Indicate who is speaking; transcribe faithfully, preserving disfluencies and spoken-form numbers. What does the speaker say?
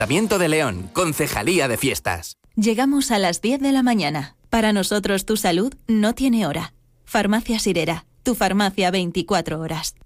Speaker 1: Ayuntamiento de León, Concejalía de Fiestas.
Speaker 2: Llegamos a las diez de la mañana. Para nosotros tu salud no tiene hora. Farmacia Sirera, tu farmacia veinticuatro horas.